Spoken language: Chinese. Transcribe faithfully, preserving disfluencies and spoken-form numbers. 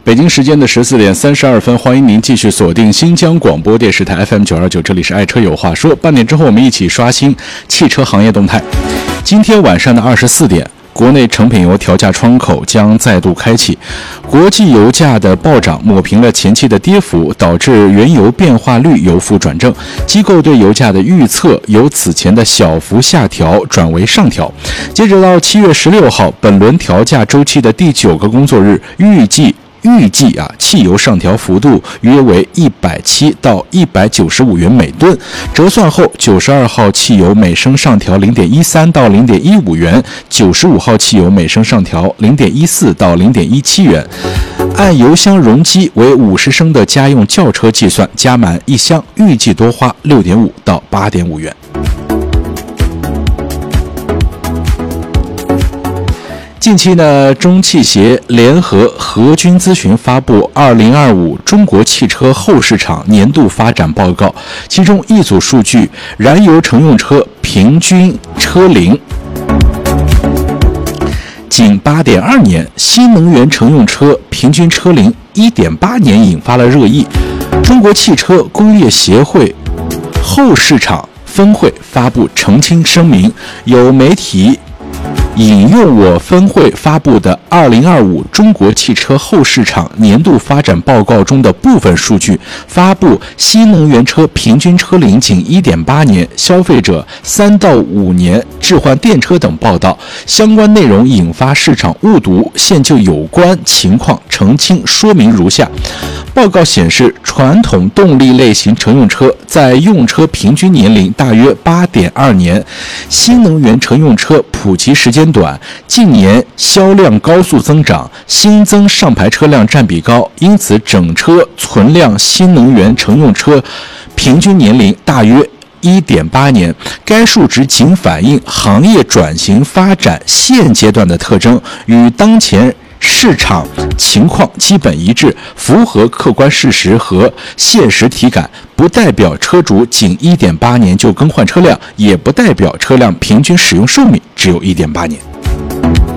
北京时间的十四点三十二分，欢迎您继续锁定新疆广播电视台 F M 九二九，这里是爱车有话说。半点之后，我们一起刷新汽车行业动态。今天晚上的二十四点，国内成品油调价窗口将再度开启，国际油价的暴涨抹平了前期的跌幅，导致原油变化率由负转正。机构对油价的预测由此前的小幅下调转为上调。截止到七月十六号，本轮调价周期的第九个工作日，预计预计啊，汽油上调幅度约为一百七到一百九十五元每吨，折算后，九十二号汽油每升上调零点一三到零点一五元，九十五号汽油每升上调零点一四到零点一七元。按油箱容积为五十升的家用轿车计算，加满一箱预计多花六点五到八点五元。近期呢，中汽协联合和军咨询发布二零二五中国汽车后市场年度发展报告，其中一组数据，燃油乘用车平均车龄仅 八点二年，新能源乘用车平均车龄 一点八年，引发了热议。中国汽车工业协会后市场分会发布澄清声明，有媒体引用我分会发布的二零二五中国汽车后市场年度发展报告中的部分数据，发布新能源车平均车龄仅 一点八年，消费者三到五年置换电车等报道，相关内容引发市场误读，现就有关情况澄清说明如下。报告显示，传统动力类型乘用车在用车平均年龄大约 八点二年，新能源乘用车普及时间短，近年销量高速增长，新增上牌车辆占比高，因此整车存量新能源乘用车平均年龄大约 一点八年，该数值仅反映行业转型发展现阶段的特征，与当前市场情况基本一致，符合客观事实和现实体感，不代表车主仅 一点八年就更换车辆，也不代表车辆平均使用寿命只有 一点八年。